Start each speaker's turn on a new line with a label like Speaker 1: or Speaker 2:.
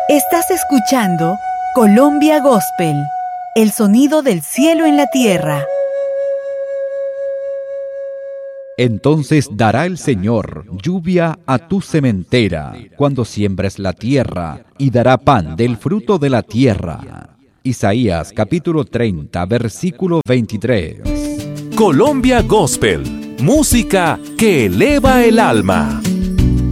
Speaker 1: Estás escuchando Colombia Gospel, el sonido del cielo en la tierra.
Speaker 2: Entonces dará el Señor lluvia a tu sementera cuando siembres la tierra, y dará pan del fruto de la tierra. Isaías capítulo 30, versículo 23.
Speaker 3: Colombia Gospel, música que eleva el alma.